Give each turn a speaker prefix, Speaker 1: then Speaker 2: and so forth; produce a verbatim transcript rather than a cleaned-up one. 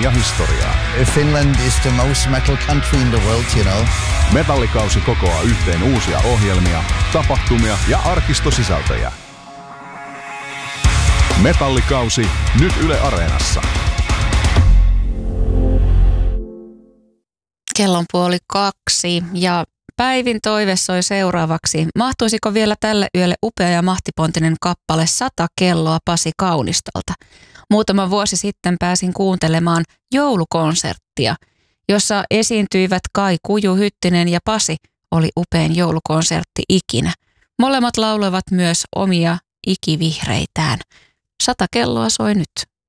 Speaker 1: ja historiaa.
Speaker 2: Finland is the most metal country in the world, you know.
Speaker 1: Metallikausi kokoaa yhteen uusia ohjelmia, tapahtumia ja arkistosisältöjä. Metallikausi nyt Yle Areenassa.
Speaker 3: Kello on puoli kaksi ja Päivin toive soi seuraavaksi. Mahtuisiko vielä tälle yölle upea ja mahtipontinen kappale Sata kelloa Pasi Kaunistolta? Muutama vuosi sitten pääsin kuuntelemaan joulukonserttia, jossa esiintyivät Kai Kuju Hyttinen ja Pasi. Oli upein joulukonsertti ikinä. Molemmat lauloivat myös omia ikivihreitään. Sata kelloa soi nyt.